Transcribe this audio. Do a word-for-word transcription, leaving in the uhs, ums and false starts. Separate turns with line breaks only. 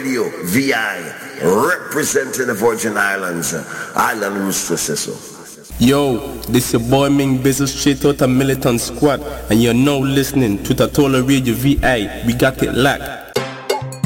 Radio V I, representing the Virgin Islands. Island Rooster Cecil.
Yo, this your boy Ming Bizzle straight out of Militant Squad, and you're now listening to Tatola Radio V I. We got it locked.